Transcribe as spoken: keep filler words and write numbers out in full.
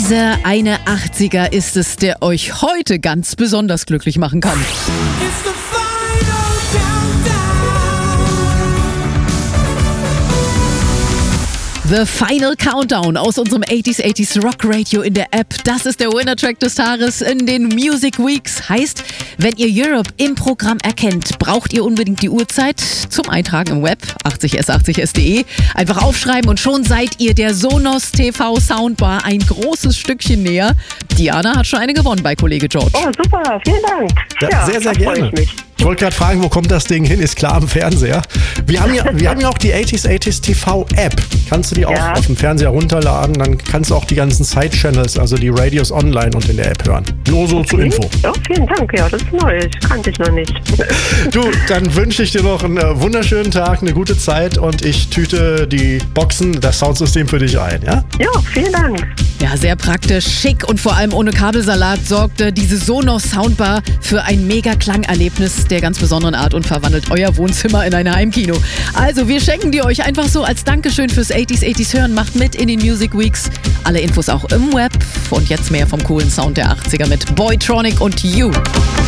Dieser eine achtziger ist es, der euch heute ganz besonders glücklich machen kann. It's the final countdown. The Final Countdown aus unserem achtziger achtziger Rock Radio in der App. Das ist der Winner-Track des Tages in den Music Weeks. Heißt, wenn ihr Europe im Programm erkennt, braucht ihr unbedingt die Uhrzeit zum Eintragen im Web, achtzig s achtzig s punkt de. Einfach aufschreiben und schon seid ihr der Sonos T V Soundbar ein großes Stückchen näher. Diana hat schon eine gewonnen bei Kollege George. Oh, super, vielen Dank. Ja, sehr, sehr da freu gerne. ich mich. Ich wollte gerade fragen, wo kommt das Ding hin? Ist klar am Fernseher. Wir haben ja, wir haben ja auch die achtziger achtziger T V App. Kannst du die auch Ja. auf dem Fernseher runterladen? Dann kannst du auch die ganzen Side-Channels, also die Radios online und in der App hören. Nur so zur Info. Ja, vielen Dank. Ja, das ist neu. Das kannte ich noch nicht. Du, dann wünsche ich dir noch einen äh, wunderschönen Tag, eine gute Zeit und ich tüte die Boxen, das Soundsystem für dich ein, ja? Ja, vielen Dank. Ja, sehr praktisch, schick und vor allem ohne Kabelsalat sorgte diese Sonos Soundbar für ein mega Klangerlebnis der ganz besonderen Art und verwandelt euer Wohnzimmer in ein Heimkino. Also, wir schenken die euch einfach so als Dankeschön fürs achtziger achtziger Hören. Macht mit in den Music Weeks. Alle Infos auch im Web und jetzt mehr vom coolen Sound der achtziger mit Boytronic und You.